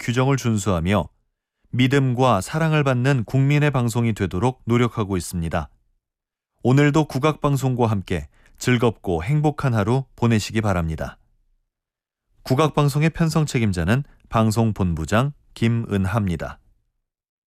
규정을 준수하며 믿음과 사랑을 받는 국민의 방송이 되도록 노력하고 있습니다. 오늘도 국악방송과 함께 즐겁고 행복한 하루 보내시기 바랍니다. 국악방송의 편성 책임자는 방송본부장 김은하입니다.